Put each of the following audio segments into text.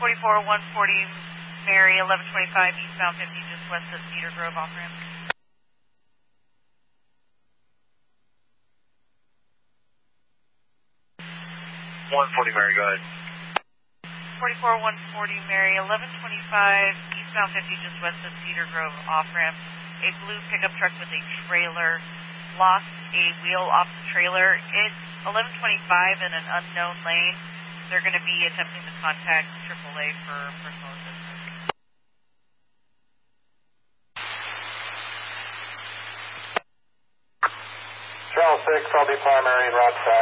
44 140 Mary, 1125 eastbound 50 just west of Cedar Grove off-ramp. 140 Mary, go ahead. 44 140 Mary, 1125 eastbound 50 just west of Cedar Grove off-ramp. A blue pickup truck with a trailer lost a wheel off the trailer. It's 1125 in an unknown lane. They're going to be attempting to contact AAA for personal assistance. Charles 6, I'll be primary and route back.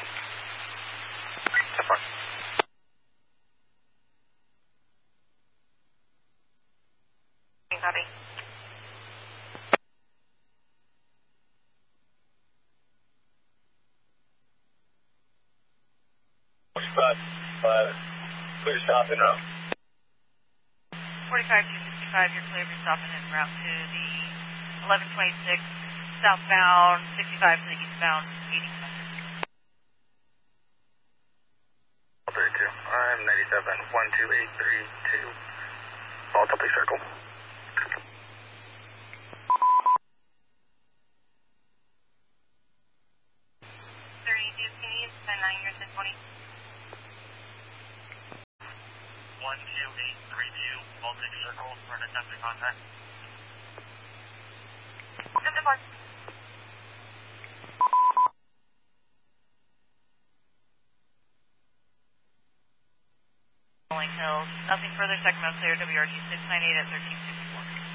Copy. Clear stop and route. 45 265, you're clear for stopping en route to the 1126 southbound, 65 to the eastbound 80 center. Operator 2, I'm 97 12832, multiple circle. 1283 voltage circle for an attempted contact. Rolling Hills. Nothing further. Second clear. WRG 698 at 1360.